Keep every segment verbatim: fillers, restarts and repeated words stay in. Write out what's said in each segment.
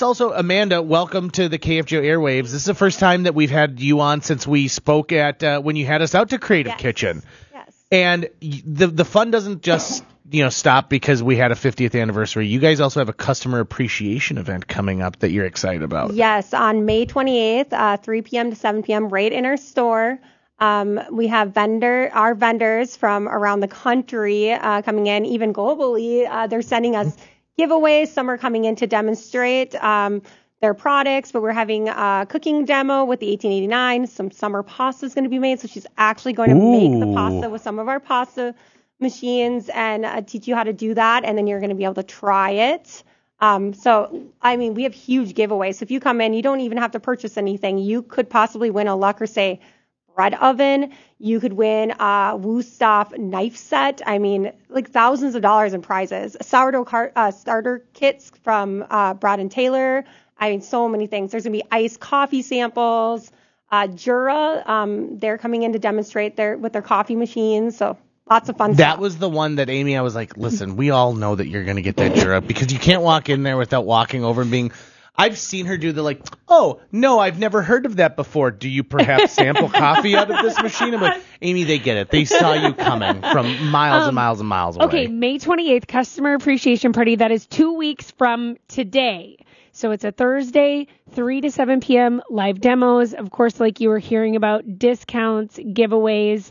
let's also, Amanda, welcome to the K F G O airwaves. This is the first time that we've had you on since we spoke at uh, when you had us out to Creative yes. Kitchen. Yes. And the the fun doesn't just you know stop because we had a fiftieth anniversary. You guys also have a customer appreciation event coming up that you're excited about. Yes, on May twenty-eighth, uh, three p.m. to seven p.m. right in our store. Um, we have vendor our vendors from around the country uh, coming in, even globally. Uh, they're sending us giveaways. Some are coming in to demonstrate um, their products, but we're having a cooking demo with the eighteen eighty-nine. Some summer pasta is going to be made, so she's actually going to Ooh. make the pasta with some of our pasta machines and uh, teach you how to do that, and then you're going to be able to try it. Um, so, I mean, we have huge giveaways. So if you come in, you don't even have to purchase anything. You could possibly win a Le Creuset bread oven. You could win a Wusthof knife set. I mean, like thousands of dollars in prizes. Sourdough car- uh, starter kits from uh, Broad and Taylor. I mean, so many things. There's going to be iced coffee samples. Uh, Jura, um, they're coming in to demonstrate their with their coffee machines. So lots of fun That stuff. was the one that Amy, I was like, listen, we all know that you're going to get that Jura because you can't walk in there without walking over and being... I've seen her do the like, oh, no, I've never heard of that before. Do you perhaps sample coffee out of this machine? I'm like, Amy, they get it. They saw you coming from miles Um, and miles and miles away. Okay, May twenty-eighth, Customer Appreciation Party. That is two weeks from today. So it's a Thursday, three to seven p.m., live demos. Of course, like you were hearing about, discounts, giveaways.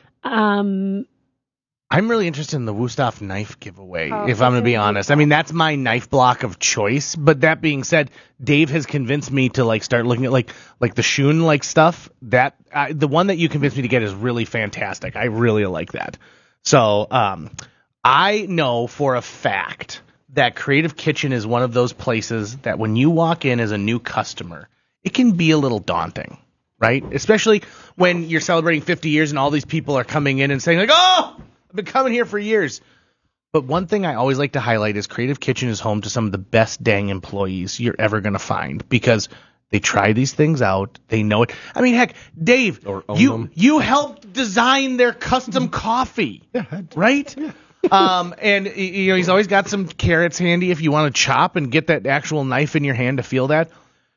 Um, I'm really interested in the Wusthof knife giveaway, Oh, if I'm going to be okay. honest. I mean, that's my knife block of choice. But that being said, Dave has convinced me to like start looking at like like the Schoon like stuff. That uh, the one that you convinced me to get is really fantastic. I really like that. So um, I know for a fact that Creative Kitchen is one of those places that when you walk in as a new customer, it can be a little daunting, right? Especially when you're celebrating fifty years and all these people are coming in and saying like, oh, I've been coming here for years. But one thing I always like to highlight is Creative Kitchen is home to some of the best dang employees you're ever going to find because they try these things out. They know it. I mean, heck, Dave, Or own you them. you helped design their custom coffee, right? um, and y- you know he's always got some carrots handy if you want to chop and get that actual knife in your hand to feel that.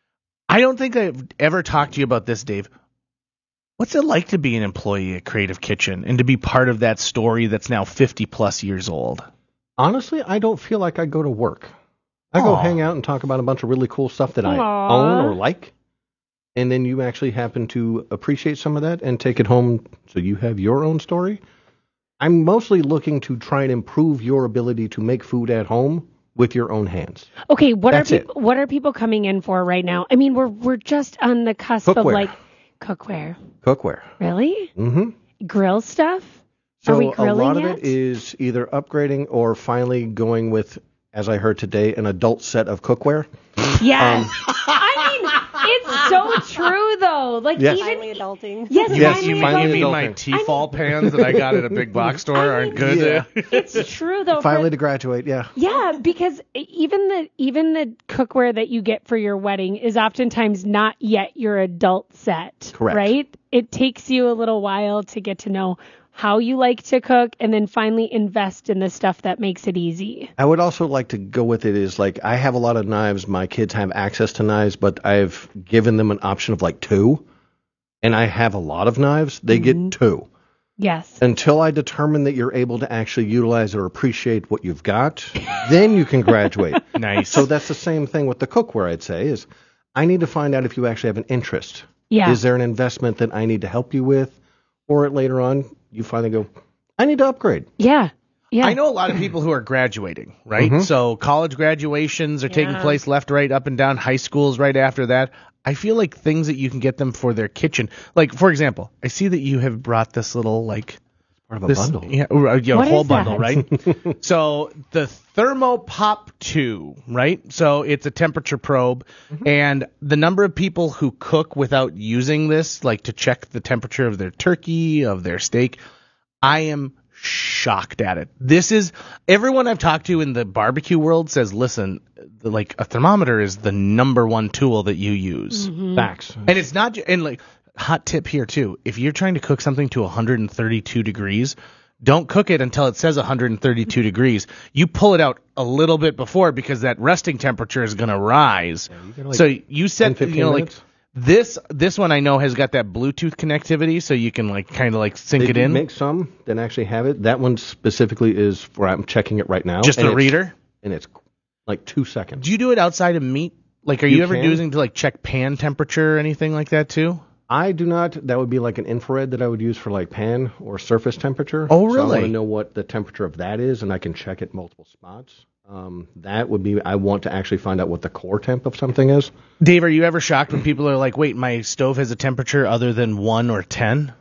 I don't think I've ever talked to you about this, Dave. What's it like to be an employee at Creative Kitchen and to be part of that story that's now fifty plus years old? Honestly, I don't feel like I go to work. I go Aw. hang out and talk about a bunch of really cool stuff that I Aw. own or like. And then you actually happen to appreciate some of that and take it home so you have your own story. I'm mostly looking to try and improve your ability to make food at home with your own hands. okay, what That's are it. people? What are people coming in for right now? I mean, we're we're just on the cusp of Cookware. like cookware. Cookware. Really? Mm-hmm. Grill stuff? So Are we a grilling lot yet? of it is either upgrading or finally going with, as I heard today, an adult set of cookware. Yes. Um, I mean, it's so true though. Like Yes. Finally even adulting. yes, Yes, finally, you, finally you mean adulting. my I T-fall pans that I got at a big box store I aren't mean, good? Yeah. it's true though. for- Finally to graduate, yeah. Yeah, because even the even the cookware that you get for your wedding is oftentimes not yet your adult set. Correct. Right? It takes you a little while to get to know how you like to cook and then finally invest in the stuff that makes it easy. I would also like to go with it is like I have a lot of knives. My kids have access to knives, but I've given them an option of like two. And I have a lot of knives. They Mhm. get two. Yes. Until I determine that you're able to actually utilize or appreciate what you've got, then you can graduate. Nice. So that's the same thing with the cookware, I'd say, is I need to find out if you actually have an interest. Yeah. Is there an investment that I need to help you with? Or later on, you finally go, I need to upgrade. Yeah. Yeah. I know a lot of people who are graduating, right? Mhm. So college graduations are taking Yeah. place left, right, up and down. High schools right after that. I feel like things that you can get them for their kitchen. Like, for example, I see that you have brought this little, like, Part of a this, bundle. yeah, or, yeah, What whole is bundle, that? right? So the Thermopop two, right? So it's a temperature probe, and the number of people who cook without using this, like to check the temperature of their turkey, of their steak, I am shocked at it. This is everyone I've talked to in the barbecue world says, listen, the, like a thermometer is the number one tool that you use. Facts. And it's not, ju- and like, hot tip here too. If you're trying to cook something to one hundred thirty-two degrees, don't cook it until it says one hundred thirty-two degrees. You pull it out a little bit before because that resting temperature is going to rise. you get like so you said, ten, you know, like minutes. this this one I know has got that Bluetooth connectivity, so you can like kind of like sync They it do in. make some that actually have it. That one specifically is for, I'm checking it right now. Just and a it's- reader. And it's like two seconds. Do you do it outside of meat? Like, are you, You ever can. using to like check pan temperature or anything like that too? I do not. That would be like an infrared that I would use for like pan or surface temperature. Oh, So I want really? to know what the temperature of that is, and I can check it multiple spots. Um, that would be. I want to actually find out what the core temp of something is. Dave, are you ever shocked when people are like, "Wait, my stove has a temperature other than one or ten"?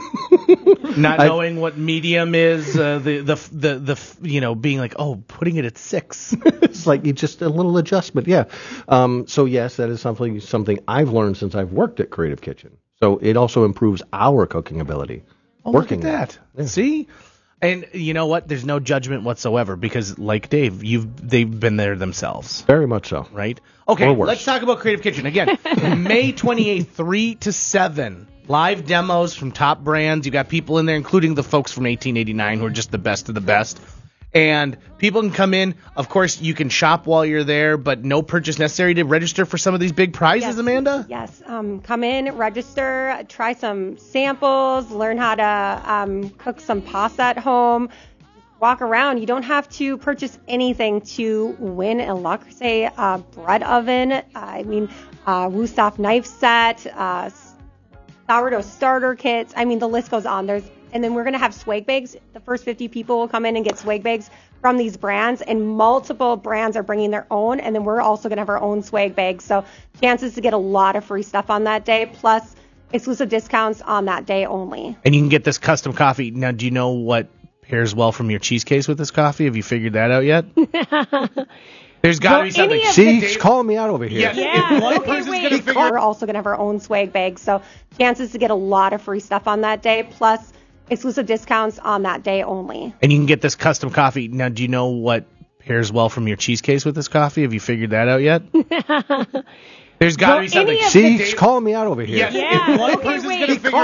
Not I- knowing what medium is, uh, the, the the the you know, being like, "Oh, putting it at six." It's like you just a little adjustment. Yeah. Um, so yes, that is something something I've learned since I've worked at Creative Kitchen. So it also improves our cooking ability. Oh, working look at that. Yeah. See? And you know what? There's no judgment whatsoever because, like Dave, you've they've been there themselves, Very much so. right? Okay, Or worse. let's talk about Creative Kitchen again. May twenty-eighth, three to seven. Live demos from top brands. You got people in there, including the folks from eighteen eighty-nine, who are just the best of the best. And people can come in. Of course, you can shop while you're there, but no purchase necessary to register for some of these big prizes, Yes. Amanda? Yes. Um, come in, register, try some samples, learn how to um, cook some pasta at home. Walk around. You don't have to purchase anything to win a luck, say, uh, bread oven. I mean, uh, Wusthof knife set, uh, sourdough starter kits. I mean, the list goes on. There's, and then we're going to have swag bags. The first fifty people will come in and get swag bags from these brands, and multiple brands are bringing their own, and then we're also going to have our own swag bags. So chances to get a lot of free stuff on that day, plus exclusive discounts on that day only. And you can get this custom coffee. Now, do you know what pairs well from your cheese case with this coffee? Have you figured that out yet? There's got to Well, be something. any of See, Dave- she's calling me out over here. Yes, Yeah, if one okay, person's wait. going to figure We're also going to have our own swag bags, so chances to get a lot of free stuff on that day, plus exclusive discounts on that day only. and you can get this custom coffee. Now, do you know what pairs well from your cheese case with this coffee? Have you figured that out yet? There's got to Well, be something. any of See, Dave- she's calling me out over here. Yes, Yeah, if one okay, person's wait. going to figure